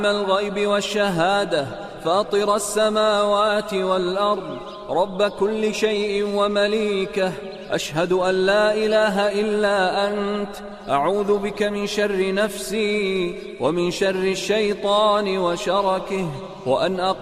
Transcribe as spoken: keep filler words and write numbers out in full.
الغيب والشهادة فاطر السماوات والأرض رب كل شيء ومليكه أشهد أن لا إله إلا أنت أعوذ بك من شر نفسي ومن شر الشيطان وشركه وأن أقوم